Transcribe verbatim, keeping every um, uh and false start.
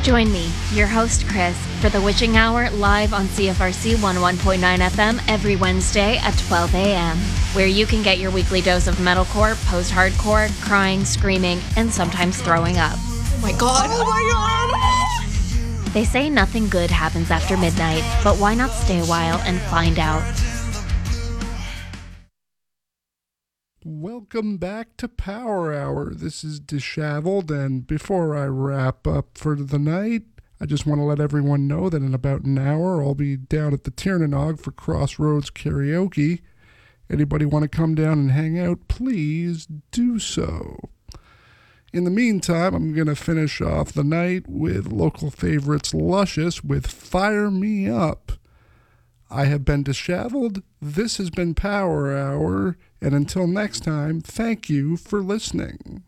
Join me, your host Chris, for the Witching Hour live on C F R C one oh one point nine F M every Wednesday at twelve a.m., where you can get your weekly dose of metalcore, post-hardcore, crying, screaming, and sometimes throwing up. Oh my god! Oh my god! They say nothing good happens after midnight, but why not stay a while and find out? Welcome back to Power Hour. This is Disheveled, and before I wrap up for the night, I just want to let everyone know that in about an hour I'll be down at the Tiernanog for Crossroads Karaoke. Anybody want to come down and hang out, please do so. In the meantime, I'm going to finish off the night with local favorites Luscious with Fire Me Up. I have been Disheveled, this has been Power Hour, and until next time, thank you for listening.